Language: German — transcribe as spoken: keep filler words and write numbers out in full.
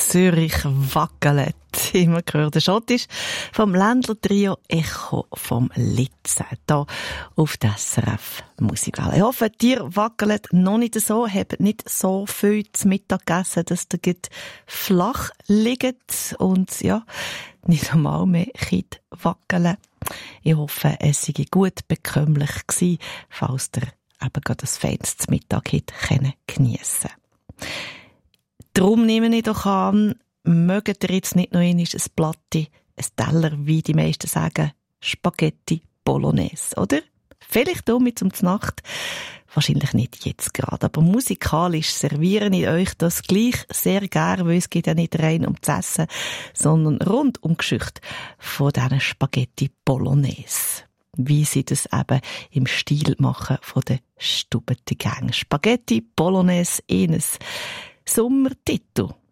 Zürich wackelt. Immer gehört der Schottisch vom Ländler-Trio Echo vom Litzen. Hier auf der S R F Musikwelle. Ich hoffe, ihr wackelt noch nicht so, habt nicht so viel zu Mittag gegessen, dass ihr gut flach liegt und ja, nicht einmal mehr könnt wackeln. Ich hoffe, es sei gut bekömmlich gewesen, falls ihr eben gerade das feines Mittag geniessen könnt. Darum nehme ich doch an, mögt ihr jetzt nicht noch einmal ein Platte, ein Teller, wie die meisten sagen, Spaghetti Bolognese, oder? Vielleicht auch mit zum Nacht. Wahrscheinlich nicht jetzt gerade, aber musikalisch serviere ich euch das gleich sehr gern, weil es geht ja nicht rein um das Essen, sondern rund um die Geschichte von diesen Spaghetti Bolognese. Wie sie das eben im Stil machen von den Stubentigang. Spaghetti Bolognese in ein Sommertitel.